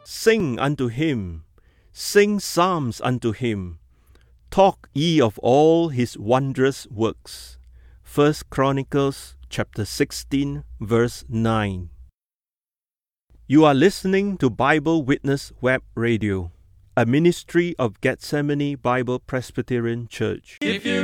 Sing unto him, sing psalms unto him. Talk ye of all his wondrous works. 1 Chronicles chapter 16, verse 9. You are listening to Bible Witness Web Radio, a ministry of Gethsemane Bible Presbyterian Church. If you